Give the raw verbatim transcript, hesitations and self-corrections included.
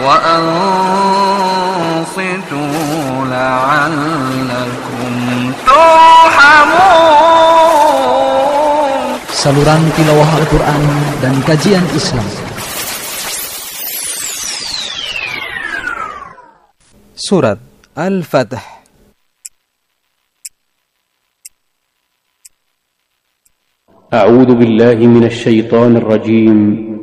وأنصتوا لعلكم ترحمون. Saluran tilawah Al-Quran dan kajian Islam. Surat Al-Fatih. أعوذ بالله من الشيطان الرجيم.